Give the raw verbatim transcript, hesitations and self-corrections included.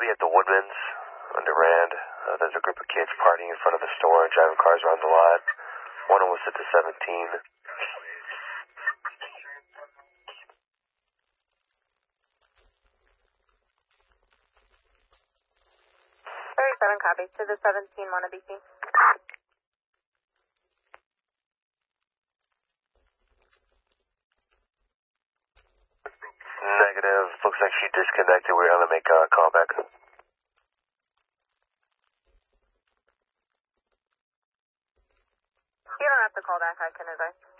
at the Woodmans on Durand. Uh, there's a group of kids partying in front of the store and driving cars around the lot. One of them was at the seventeen. thirty-seven copy. To the seventeen, Montevideo Beach. Negative. Looks like she disconnected. We're going to make a call back. You don't have to call back. I can advise.